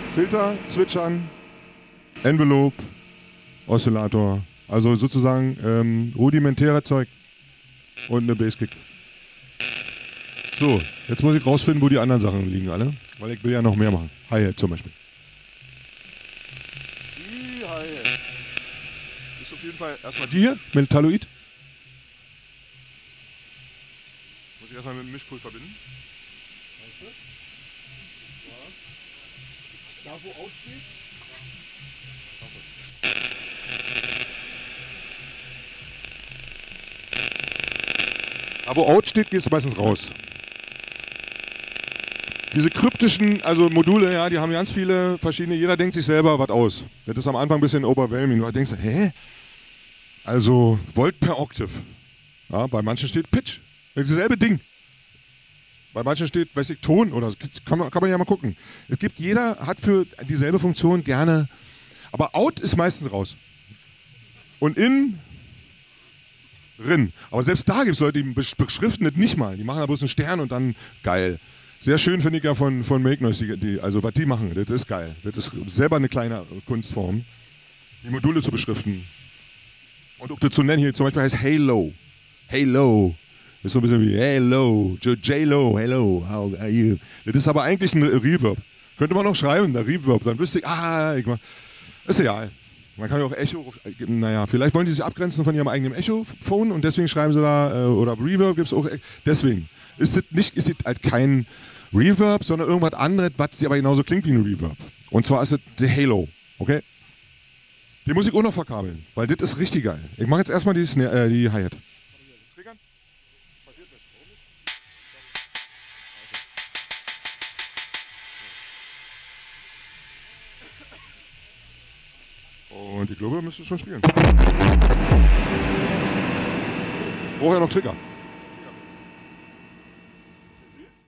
Filter, Zwitschern, Envelope, Oszillator. Also sozusagen rudimentärer Zeug und eine Basskick. So, jetzt muss ich rausfinden, wo die anderen Sachen liegen alle. Weil ich will ja noch mehr machen. Hi-Hat zum Beispiel. Die Hi-Hat. Ist auf jeden Fall erstmal die hier, Metalloid. Muss ich erstmal mit dem Mischpult verbinden. Da wo Out steht? Da wo Out steht, gehst du meistens raus. Diese kryptischen, also Module, ja, die haben ganz viele verschiedene, jeder denkt sich selber was aus. Das ist am Anfang ein bisschen overwhelming. Du denkst, hä? Also Volt per Octave. Ja, bei manchen steht Pitch. Dasselbe Ding. Bei manchen steht, weiß ich, Ton oder kann man ja mal gucken. Es gibt, jeder hat für dieselbe Funktion gerne, aber Out ist meistens raus. Und in, drin. Aber selbst da gibt es Leute, die beschriften das nicht mal. Die machen da bloß einen Stern und dann geil. Sehr schön finde ich ja von Make Noise, also was die machen, das ist geil. Das ist selber eine kleine Kunstform, die Module zu beschriften. Und auch das zu nennen hier, zum Beispiel heißt Halo. Halo. Das ist so ein bisschen wie Hello, J-Lo, hello, how are you? Das ist aber eigentlich ein Reverb. Könnte man auch schreiben, der Reverb. Dann wüsste ich, ist egal. Man kann ja auch Echo, naja, vielleicht wollen die sich abgrenzen von ihrem eigenen Echo-Phone und deswegen schreiben sie da, oder Reverb gibt es auch, deswegen. Ist es halt kein Reverb, sondern irgendwas anderes, was aber genauso klingt wie ein Reverb. Und zwar ist es der Halo, okay? Die muss ich auch noch verkabeln, weil das ist richtig geil. Ich mache jetzt erstmal die Hi-Hat. Und ich glaube, er müsste schon spielen. Brauche ja noch Trigger.